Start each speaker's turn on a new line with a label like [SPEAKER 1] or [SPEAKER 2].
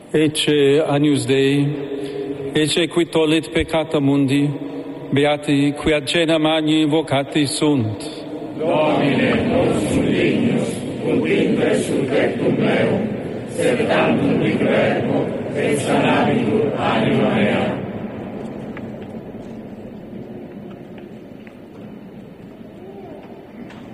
[SPEAKER 1] Ecce Agnus Dei, ecce qui tollit peccata mundi, beati qui ad cena magni invocati sunt.
[SPEAKER 2] Domine, nos sum dignus, cum inter surrectum meum, sed tantum mic verbo, et sanabitur anima mea.